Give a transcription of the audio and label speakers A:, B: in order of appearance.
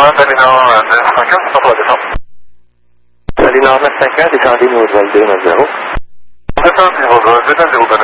A: Salinor 954, c'est pas descendre. Salinor 954, descendez niveau vol 290. 290, 290,